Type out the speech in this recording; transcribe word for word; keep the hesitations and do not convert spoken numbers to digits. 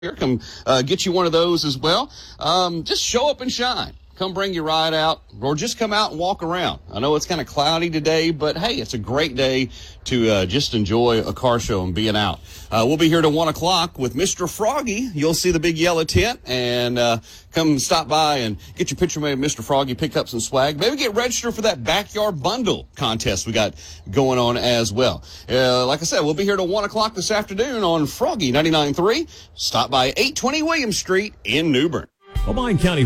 Here, come uh, get you one of those as well. Um, just show up and shine. Come bring your ride out, or just come out and walk around. I know it's kind of cloudy today, but hey, it's a great day to uh, just enjoy a car show and being out. Uh, we'll be here till one o'clock with Mister Froggy. You'll see the big yellow tent, and uh, come stop by and get your picture made of Mister Froggy, pick up some swag. Maybe get registered for that backyard bundle contest we got going on as well. Uh, like I said, we'll be here till one o'clock this afternoon on Froggy ninety-nine point three. Stop by eight twenty William Street in New Bern. Obion County